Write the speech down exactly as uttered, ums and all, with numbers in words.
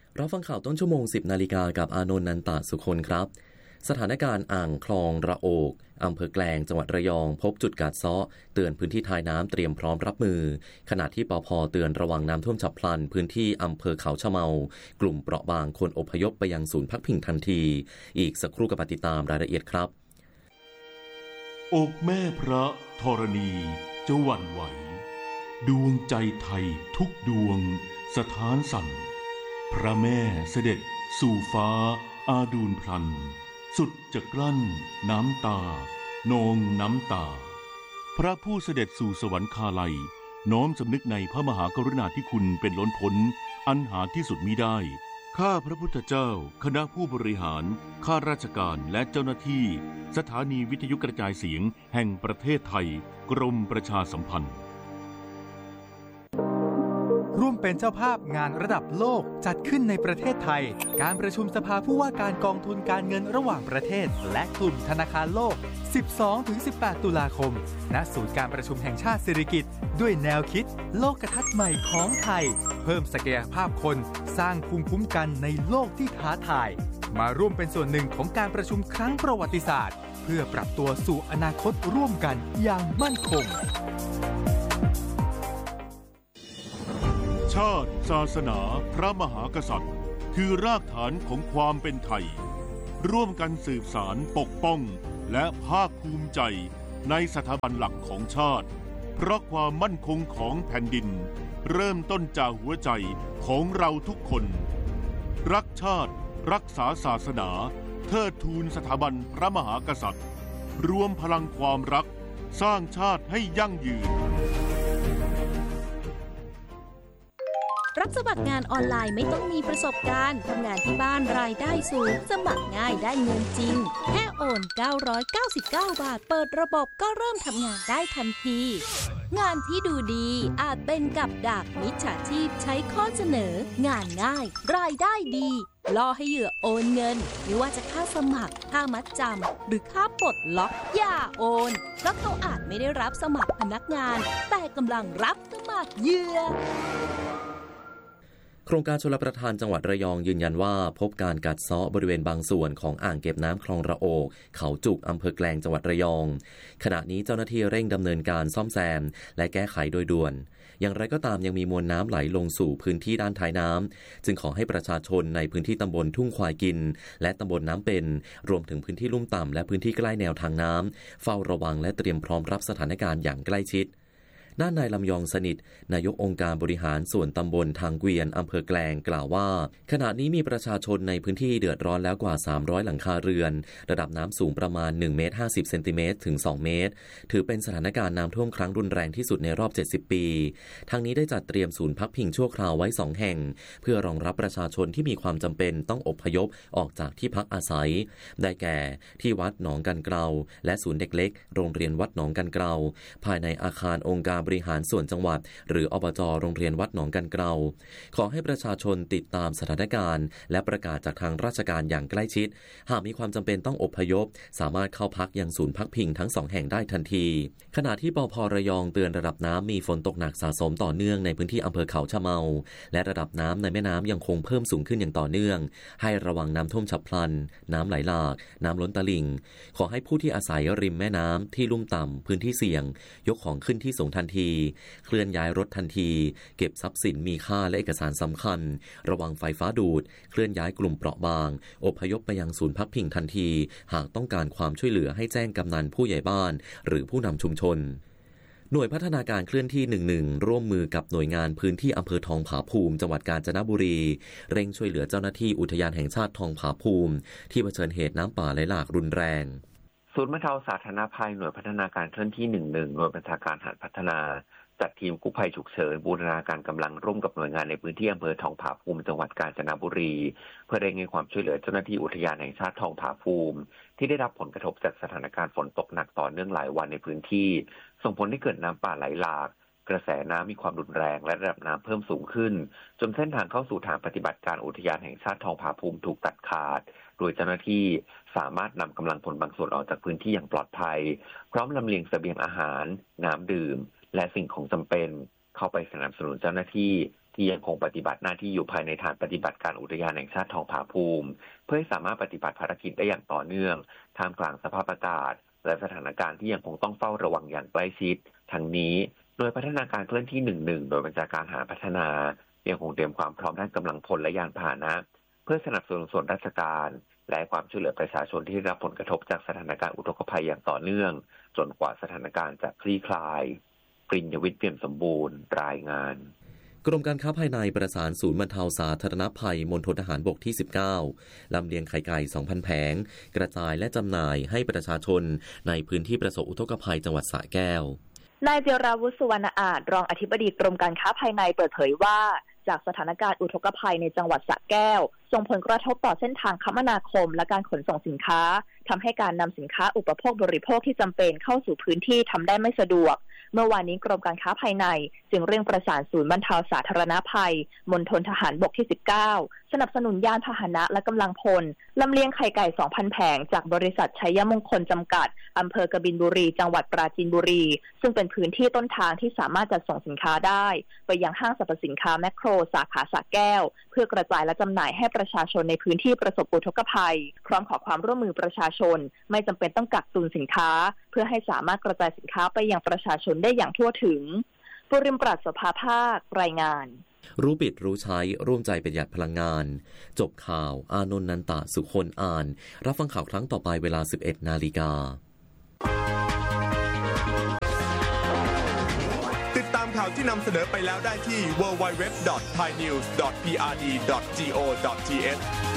เราฟังข่าวต้นชั่วโมง สิบนาฬิกากับอานนท์ นันตสุคนครับสถานการณ์อ่างคลองระโอกอำเภอแกลงจังหวัดระยองพบจุดกัดเซาะเตือนพื้นที่ท้ายน้ำเตรียมพร้อมรับมือขณะที่ปภ.เตือนระวังน้ำท่วมฉับพลันพื้นที่อำเภอเขาชะเมากลุ่มเปราะบางควรอพยพไปยังศูนย์พักพิงทันทีอีกสักครู่กับติดตามรายละเอียดครับอกแม่พระธรณีจะหวั่นไหวดวงใจไทยทุกดวงสถานสั่นพระแม่เสด็จสู่ฟ้าอาดูลพลันสุดจะกลั้นน้ำตานองน้ำตาพระผู้เสด็จสู่สวรรคาลัยน้อมสำนึกในพระมหากรุณาธิคุณเป็นล้นพ้นอันหาที่สุดมิได้ข้าพระพุทธเจ้าคณะผู้บริหารข้าราชการและเจ้าหน้าที่สถานีวิทยุกระจายเสียงแห่งประเทศไทยกรมประชาสัมพันธ์ร่วมเป็นเจ้าภาพงานระดับโลกจัดขึ้นในประเทศไทยการประชุมสภาผู้ว่าการกองทุนการเงินระหว่างประเทศและกลุ่มธนาคารโลก สิบสองถึงสิบแปด ตุลาคมณศูนย์การประชุมแห่งชาติสิริกิติ์ด้วยแนวคิดโลกทัศน์ใหม่ของไทยเพิ่มศักยภาพคนสร้างภูมิคุ้มกันในโลกที่ท้าทายมาร่วมเป็นส่วนหนึ่งของการประชุมครั้งประวัติศาสตร์เพื่อปรับตัวสู่อนาคตร่วมกันอย่างมั่นคงชาติศาสนาพระมหากษัตริย์คือรากฐานของความเป็นไทยร่วมกันสืบสานปกป้องและภาคภูมิใจในสถาบันหลักของชาติเพราะความมั่นคงของแผ่นดินเริ่มต้นจากหัวใจของเราทุกคนรักชาติรักษาศาสนาเทิดทูนสถาบันพระมหากษัตริย์รวมพลังความรักสร้างชาติให้ยั่งยืนรับสมัครงานออนไลน์ไม่ต้องมีประสบการณ์ทำงานที่บ้านรายได้สูงสมัครง่ายได้เงินจริงแค่โอนเก้าร้อยเก้าสิบเก้าบาทเปิดระบบก็เริ่มทำงานได้ทันทีงานที่ดูดีอาจเป็นกับดักมิจฉาชีพใช้ข้อเสนองานง่ายรายได้ดีล่อให้เหยื่อโอนเงินไม่ว่าจะค่าสมัครค่ามัดจำหรือค่าปลดล็อกอย่าโอนเพราะเขาอาจไม่ได้รับสมัครพนักงานแต่กำลังรับสมัครเหยื่อโครงการชลประทานจังหวัดระยองยืนยันว่าพบการกัดเซาะบริเวณบางส่วนของอ่างเก็บน้ำคลองระโอกเขาจุกอำเภอแกลงจังหวัดระยองขณะนี้เจ้าหน้าที่เร่งดำเนินการซ่อมแซมและแก้ไขโดยด่วนอย่างไรก็ตามยังมีมวลน้ำไหลลงสู่พื้นที่ด้านท้ายน้ำจึงขอให้ประชาชนในพื้นที่ตำบลทุ่งควายกินและตำบลน้ำเป็นรวมถึงพื้นที่ลุ่มต่ำและพื้นที่ใกล้แนวทางน้ำเฝ้าระวังและเตรียมพร้อมรับสถานการณ์อย่างใกล้ชิดด้านนายลำยองสนิทนายกองค์การบริหารส่วนตำบลทางเกวียนอำเภอแกลงกล่าวว่าขณะนี้มีประชาชนในพื้นที่เดือดร้อนแล้วกว่าสามร้อยหลังคาเรือนระดับน้ำสูงประมาณหนึ่งเมตรห้าสิบเซนติเมตรถึงสองเมตรถือเป็นสถานการณ์น้ำท่วมครั้งรุนแรงที่สุดในรอบเจ็ดสิบปีทางนี้ได้จัดเตรียมศูนย์พักพิงชั่วคราวไว้สองแห่งเพื่อรองรับประชาชนที่มีความจำเป็นต้องอพยพออกจากที่พักอาศัยได้แก่ที่วัดหนองกันเกลาและศูนย์เด็กเล็กโรงเรียนวัดหนองกันเกลาภายในอาคารองค์การบริหารส่วนจังหวัดหรืออบจ.โรงเรียนวัดหนองกันเกลาขอให้ประชาชนติดตามสถานการณ์และประกาศจากทางราชการอย่างใกล้ชิดหากมีความจำเป็นต้องอพยพสามารถเข้าพักยังศูนย์พักพิงทั้งสองแห่งได้ทันทีขณะที่ปภ.ระยองเตือนระดับน้ำมีฝนตกหนักสะสมต่อเนื่องในพื้นที่อำเภอเขาชะเมาและระดับน้ำในแม่น้ำยังคงเพิ่มสูงขึ้นอย่างต่อเนื่องให้ระวังน้ำท่วมฉับพลันน้ำไหลหลากน้ำล้นตลิ่งขอให้ผู้ที่อาศัยริมแม่น้ำที่ลุ่มต่ำพื้นที่เสี่ยงยกของขึ้นที่สูงทันทีเคลื่อนย้ายรถทันทีเก็บทรัพย์สินมีค่าและเอกสารสำคัญระวังไฟฟ้าดูดเคลื่อนย้ายกลุ่มเปราะบางอพยพไปยังศูนย์พักพิงทันทีหากต้องการความช่วยเหลือให้แจ้งกำนันผู้ใหญ่บ้านหรือผู้นำชุมชนหน่วยพัฒนาการเคลื่อนที่หนึ่งหนึ่งร่วมมือกับหน่วยงานพื้นที่อำเภอทองผาภูมิจังหวัดกาญจนบุรีเร่งช่วยเหลือเจ้าหน้าที่อุทยานแห่งชาติทองผาภูมิที่เผชิญเหตุน้ำป่าไหลหลากรุนแรงศูนย์บรรเทาสาธารณภัยหน่วยพัฒนาการเคลื่อนที่หนึ่งหนึ่งหน่วยบัญชาการหาดพัฒนาจัดทีมกู้ภัยฉุกเฉินบูรณาการกำลังร่วมกับหน่วยงานในพื้นที่อำเภอทองผาภูมิจังหวัดกาญจนบุรีเพื่อเร่งให้ความช่วยเหลือเจ้าหน้าที่อุทยานแห่งชาติทองผาภูมิที่ได้รับผลกระทบจากสถานการณ์ฝนตกหนักต่อเนื่องหลายวันในพื้นที่ส่งผลให้เกิดน้ำป่าไหลหลากกระแสน้ำมีความรุนแรงและระดับน้ำเพิ่มสูงขึ้นจนเส้นทางเข้าสู่ฐานปฏิบัติการอุทยานแห่งชาติทองผาภูมิถูกตัดขาดโดยเจ้าหน้าที่สามารถนำกำลังพลบางส่วนออกจากพื้นที่อย่างปลอดภัยพร้อมลำเลียงเสบียงอาหารน้ำดื่มและสิ่งของจำเป็นเข้าไปสนับสนุนเจ้าหน้าที่ที่ที่ยังคงปฏิบัติหน้าที่อยู่ภายในฐานปฏิบัติการอุทยานแห่งชาติทองผาภูมิเพื่อให้สามารถปฏิบัติภารกิจได้อย่างต่อเนื่องท่ามกลางสภาพอากาศและสถานการณ์ที่ยังคงต้องเฝ้าระวังอย่างใกล้ชิดทั้งนี้โดยพัฒนาการเคลื่อนที่หนึ่งหนึ่งโดยบัญชาการทหารพัฒนายังคงเตรียมความพร้อมด้านกำลังพลและยานพาหนะเพื่อสนับสนุนส่วนราชการและความช่วยเหลือประชาชนที่ได้รับผลกระทบจากสถานการณ์อุทกภัยอย่างต่อเนื่องจนกว่าสถานการณ์จะคลี่คลายปริญญวิทย์เปี่ยมสมบูรณ์รายงานกรมการค้าภายในประสานศูนย์บรรเทาสาธารณภัยมณฑลทหารบกที่สิบเก้าลำเลียงไข่ไก่ สองพัน แผงกระจายและจำหน่ายให้ประชาชนในพื้นที่ประสบอุทกภัยจังหวัดสระแก้วนายเจราวุฒิสุวรรณอาจรองอธิบดีกรมการค้าภายในเปิดเผยว่าจากสถานการณ์อุทกภัยในจังหวัดสระแก้วส่งผลกระทบต่อเส้นทางคมนาคมและการขนส่งสินค้าทำให้การนำสินค้าอุปโภคบริโภคที่จำเป็นเข้าสู่พื้นที่ทำได้ไม่สะดวกเมื่อวานนี้กรมการค้าภายในจึงเร่งประสานศูนย์บรรเทาสาธารณภัยมณฑลทหารบกที่สิบเก้าสนับสนุนยานพาหนะและกำลังพลลำเลียงไข่ไก่ สองพัน แผงจากบริษัทชัยมงคลจำกัดอำเภอกบินบุรีจังหวัดปราจีนบุรีซึ่งเป็นพื้นที่ต้นทางที่สามารถจัดส่งสินค้าได้ไปยังห้างสรรพสินค้าแมคโครสาขาสระแก้วเพื่อกระจายและจำหน่ายให้ประชาชนในพื้นที่ประสบอุทกภัยพร้อมขอความร่วมมือประชาชนไม่จำเป็นต้องกักตุนสินค้าเพื่อให้สามารถกระจายสินค้าไปยังประชาชนได้อย่างทั่วถึงปุริมปราศภาภาครายงานรู้ปิดรู้ใช้ร่วมใจประหยัดพลังงานจบข่าวอานนท์นันตะสุคนอ่านรับฟังข่าวครั้งต่อไปเวลา สิบเอ็ดนาฬิกาติดตามข่าวที่นำเสนอไปแล้วได้ที่ ดับเบิลยู ดับเบิลยู ดับเบิลยู ดอท ไทยนิวส์ ดอท พี อาร์ ดี ดอท จี โอ ดอท ที เอช